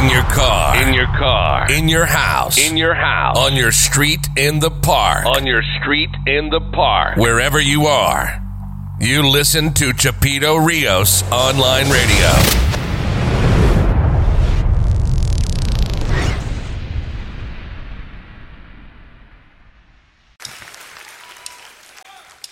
In your car. In your car. In your house. In your house. On your street, in the park. On your street, in the park. Wherever you are, you listen to Chapito Rios Online Radio.